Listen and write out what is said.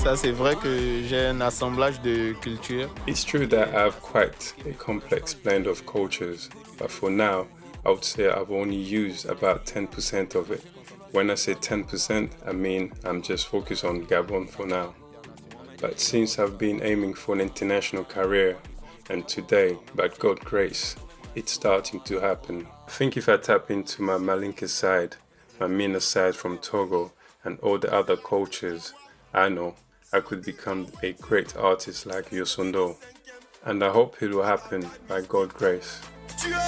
Ça, c'est vrai que j'ai un assemblage de cultures. It's true that I have quite a complex blend of cultures, but for now, I would say I've only used about 10% of it. When I say 10%, I mean I'm just focused on Gabon for now. But since I've been aiming for an international career, and today, by God's grace, it's starting to happen. I think if I tap into my Malinka side, my Mina side from Togo, and all the other cultures, I know I could become a great artist like Yosundo. And I hope it will happen by God's grace.